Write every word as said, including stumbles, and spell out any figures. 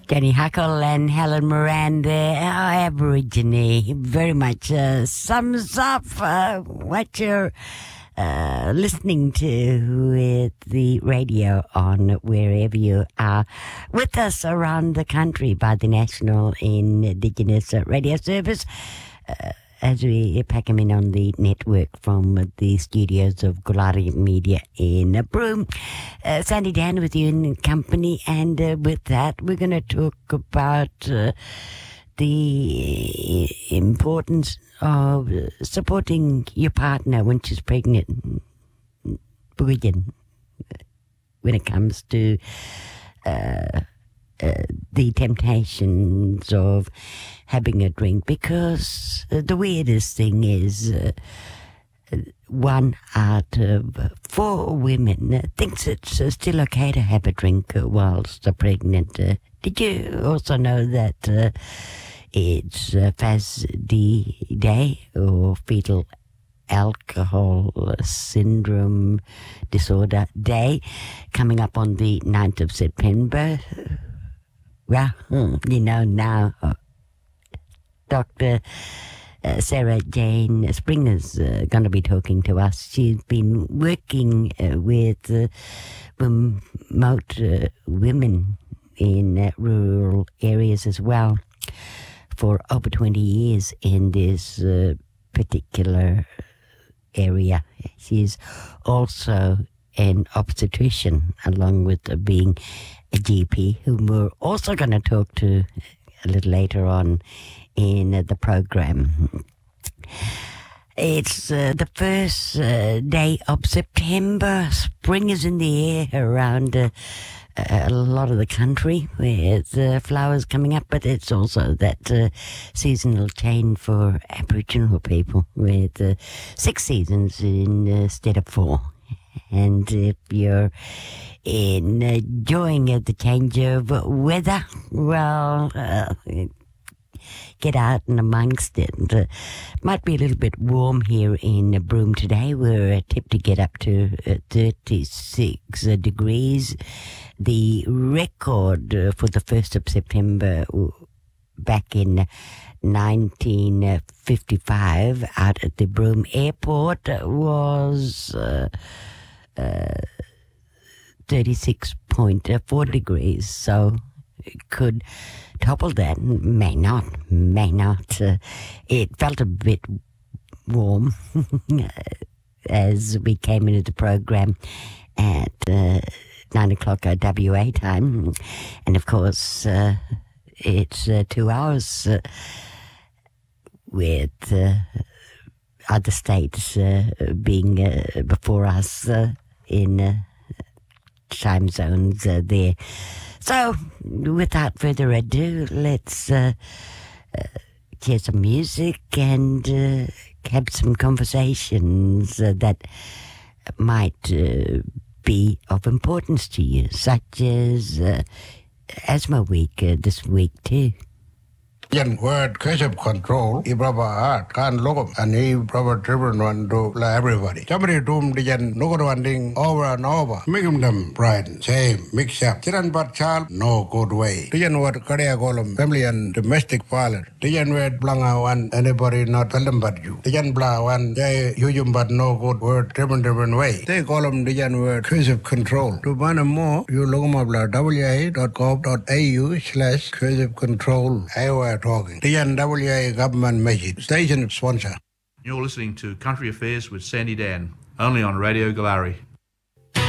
Danny Huckle and Helen Moran there, our Aborigine, very much uh, sums up uh, what you're uh, listening to with the radio on wherever you are with us around the country by the National Indigenous Radio Service. Uh, as we pack them in on the network from the studios of Gulari Media in Broome. Uh, Sandy Dan with you in company, and uh, with that we're going to talk about uh, the importance of supporting your partner when she's pregnant, when it comes to uh, Uh, the temptations of having a drink, because uh, the weirdest thing is uh, one out of four women uh, thinks it's uh, still okay to have a drink uh, whilst they're pregnant. Uh, did you also know that uh, it's uh, F A S D Day, or Fetal Alcohol Syndrome Disorder Day, coming up on the ninth of September? Well, you know now, Doctor Uh, Sarah Jane Springer's uh, going to be talking to us. She's been working uh, with uh, remote uh, women in uh, rural areas as well for over twenty years in this uh, particular area. She's also an obstetrician, along with uh, being a G P, whom we're also going to talk to a little later on in uh, the program. It's uh, the first uh, day of September. Spring is in the air around uh, a lot of the country, with uh, flowers coming up, but it's also that uh, seasonal change for Aboriginal people, with uh, six seasons instead of four. And if you're enjoying the change of weather, well, uh, get out and amongst it. Uh, might be a little bit warm here in Broome today. We're tipped to get up to uh, thirty-six uh, degrees. The record uh, for the first of September uh, back in nineteen fifty-five out at the Broome Airport was Uh, Uh, thirty-six point four degrees, so it could topple that. May not, may not. Uh, it felt a bit warm as we came into the program at uh, nine o'clock W A time, and of course uh, it's uh, two hours uh, with uh, other states uh, being uh, before us uh, in uh, time zones uh, there. So, without further ado, let's uh, uh, hear some music and uh, have some conversations uh, that might uh, be of importance to you, such as uh, Asthma Week uh, this week too. Yan word Keshav control, Ibraba art, can logo, and Ibraba driven one do la everybody. Somebody doom the yan no one ding over and over. Make them pride, shame, mix up. Chiran but child, no good way. The yan word Korea column, family and domestic violence. The yan word blanga one, anybody not tell them but you. The yan bla one, they you but no good word driven different way. They call them the yan word Keshav control. To find more, you look them up la w a dot gov dot a u slash Keshav control. I talking. The N W A government message. Station sponsor. You're listening to Country Affairs with Sandy Dan, only on Radio Galari.